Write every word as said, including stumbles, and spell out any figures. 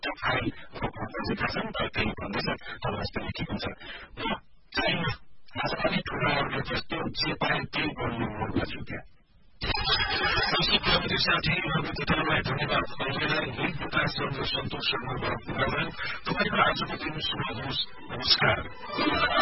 तपाईँ खोजिएका छन् र त्यही भन्दैछन् तपाईँलाई पनि ठिक हुन्छ म चाहिँ आज अलिक ठुलाहरूले जस्तो जे पाए त्यही गर्नु मूर्ख छु त्यहाँ प्रमुख साथी रविलाई धन्यवाद अहिलेलाई हिल प्रकाशन र सन्तोष शर्मा तपाईँको आजको दिन शुभ होस् नमस्कार